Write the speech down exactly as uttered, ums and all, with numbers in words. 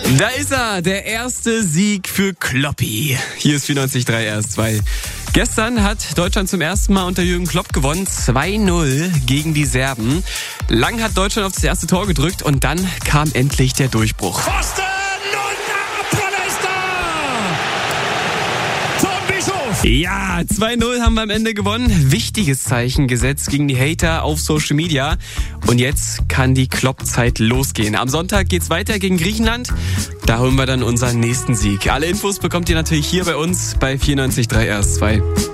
Da ist er, der erste Sieg für Kloppi. Hier ist vierundneunzig Komma drei R S zwei. Gestern hat Deutschland zum ersten Mal unter Jürgen Klopp gewonnen, zwei null gegen die Serben. Lang hat Deutschland auf das erste Tor gedrückt und dann kam endlich der Durchbruch. Pfosten und Abpraller ist da! Zum Bischof! Ja, zwei null haben wir am Ende gewonnen. Wichtiges Zeichen gesetzt gegen die Hater auf Social Media. Und jetzt kann die Klopp-Zeit losgehen. Am Sonntag geht's weiter gegen Griechenland. Da holen wir dann unseren nächsten Sieg. Alle Infos bekommt ihr natürlich hier bei uns bei vierundneunzig Komma drei R S zwei.